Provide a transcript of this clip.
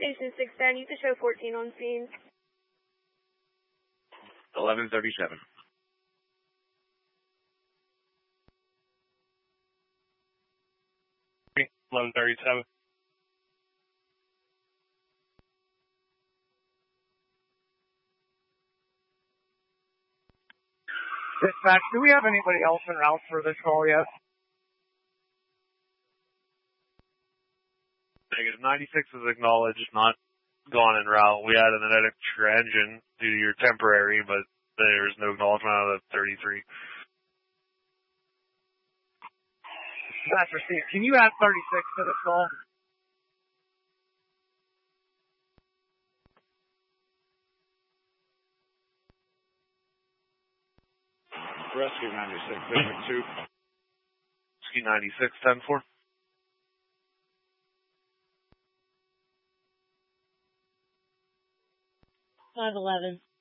Station 610, you can show 14 on scene. 1137. 1137. Dispatch, do we have anybody else en route for this call yet? Negative. 96 is acknowledged, not gone en route. We had an extra engine due to your temporary, but there's no acknowledgement out of the 33. That's received. Can you add 36 to this call? Rescue 96, District 2. Rescue 96, 10-4. 511.